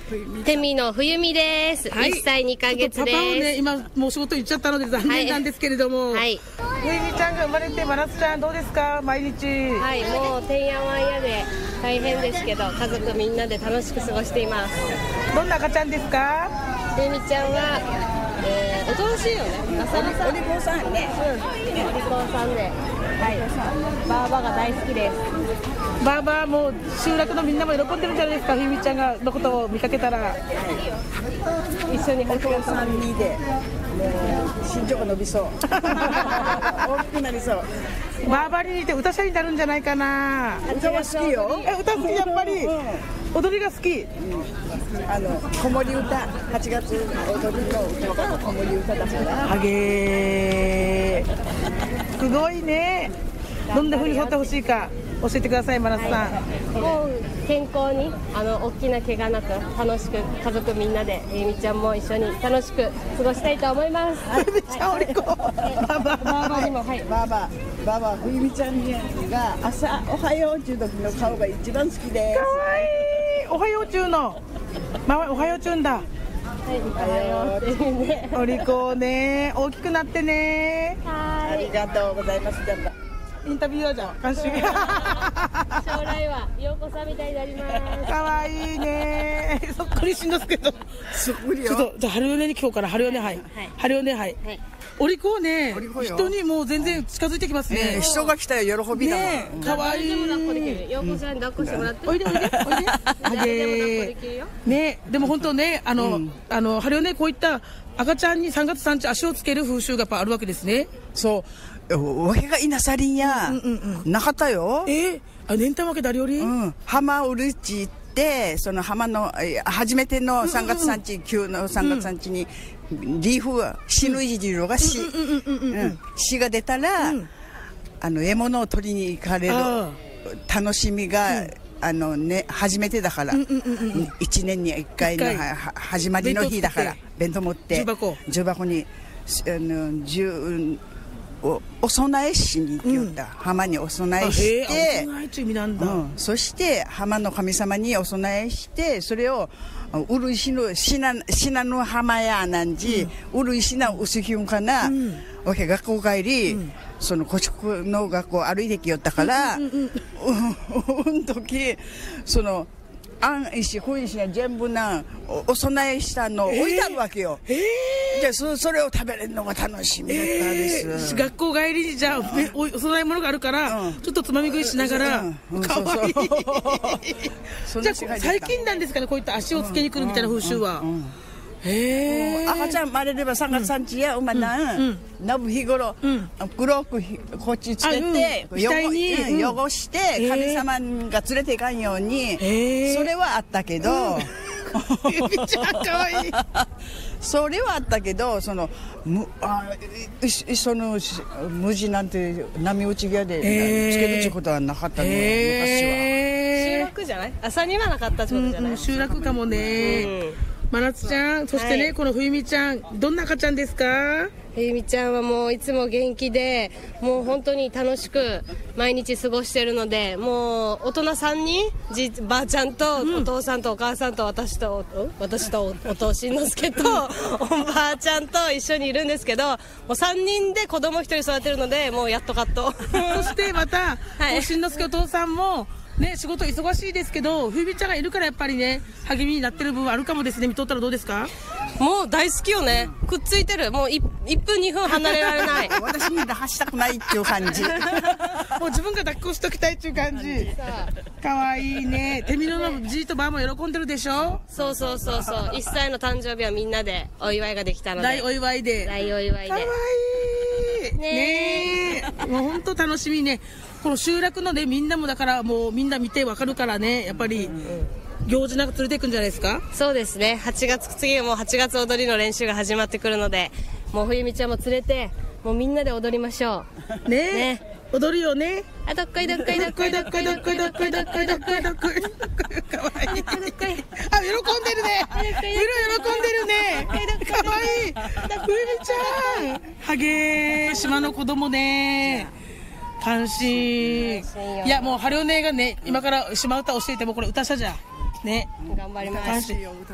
テミの冬美です。1歳2ヶ月です。 パパをね、今もう仕事行っちゃったので残念なんですけれども、 はい。 冬美ちゃんが生まれて、真夏ちゃんどうですか、毎日。 はい、もうてんやわんやで大変ですけど、家族みんなで楽しく過ごしています。 どんな赤ちゃんですか。 冬美ちゃんは、おとなしいよね。 お利口さんね。 お利口さんで、はい、バーバが大好きです。 バーバーも集落のみんなも喜んでるんじゃないですか、冬美ちゃんがのことを見かけたら。 一緒にお父さんにで、身長が伸びそう。大きくなりそう。 バーバーに似て歌者になるんじゃないかな。 歌は好きよ。 歌好き、やっぱり。踊りが好き。 子守歌、8月踊りの歌が子守歌だから。 はげー。すごいね。どんな風に掘ってほしいか教えてください、真夏さん。 もう健康に大きな怪我なく楽しく家族みんなで冬美ちゃんも一緒に楽しく過ごしたいと思います。 冬美ちゃんお利口。バーバーにも、はい、 バーバー冬美ちゃんが朝おはようっていう時の顔が一番好きです。 かわいい。おはよう中のおはよう中んだ。 はい、おはようってね。 お利口ね、大きくなってね。 はい、 ありがとうございます。 インタビュアーじゃん、監修。 将来は陽子さんみたいになります。 かわいいね。そっくりしんですけど。 そっくりよ。 ちょっとじゃあ春米に今日から春米杯。春米杯。お利口ね。人にもう全然近づいてきますね。 人が来たら喜びだもん。 かわいい。 陽子さんに抱っこしてもらって。 おいでおいでおいで。あげね、でも本当ね、春米こういった赤ちゃんに3月3日足をつける風習がやっぱあるわけですね。 そう。わけがいなさりんや、なかったよ。 年単わけだりより、 浜うるち行って、その浜の初めての3月3日、旧の3月3日にリーフは死ぬいじろが死が出たら、獲物を取りに行かれる楽しみが、初めてだから、1年に1回の始まりの日だから弁当持って重箱にお供えしに行った、浜にお供えして、そして浜の神様にお供えして、それをうるいしのしなの浜やなんじ、うるいしなうすひゅんかな、わけ学校帰り、その古宿の学校歩いてきよったから、時その石小石が全部お供えしたのを置いてあるわけよ。じゃあそれを食べれるのが楽しみだったです。 学校帰りにじゃあお供え物があるから、ちょっとつまみ食いしながら。かわいい。じゃあ最近なんですかね、こういった足をつけに来るみたいな風習は。 赤ちゃん生まれれば3月3日や馬なんなぶ日頃黒くこっちつけて汚して神様が連れていかんように、それはあったけど、 めっちゃかわいい。 それはあったけど、その無地なんて波打ち際でつけるってことはなかったの、昔は。 集落じゃない？朝にはなかったってことじゃない？ 集落かもね。真夏ちゃん、そしてね、この冬美ちゃん、どんな赤ちゃんですか？ 冬美ちゃんはもういつも元気で、もう本当に楽しく毎日過ごしてるので、もう大人3人、ばあちゃんとお父さんとお母さんと私とお父しんのすけとおばあちゃんと一緒にいるんですけど、もう3人で子供1人育てるので、もうやっとかっと。 そしてまた、おしんのすけお父さんもね、仕事忙しいですけど、冬美ちゃんがいるからやっぱりね、励みになってる部分あるかもですね。見とったらどうですか？ もう大好きよね。くっついてる。もう1分2分離れられない。 私に出したくないっていう感じ。 もう自分が抱っこしときたいっていう感じ。かわいいね。テミノのじいとばあも喜んでるでしょ？ そう。1歳の誕生日はみんなでお祝いができたので。 大お祝いで。 かわいい。ねえ。もう本当楽しみね。この集落のね、みんなもだからもうみんな見てわかるからね、やっぱり行事なんか連れていくんじゃないですか？ そうですね。次はもう8月踊りの練習が始まってくるので、もう冬美ちゃんも連れて、もうみんなで踊りましょう。 ね。踊るよね。 どっこいどっこいどっこいどっこいどっこいどっこいどっこいどっこいどっこい。 かわいい。喜んでるね。喜んでるね。かわいい。冬美ちゃん。はげー、島の子供ね。関心。いや、もう春音がね、今から島歌教えてもこれ歌者じゃんね。 頑張ります。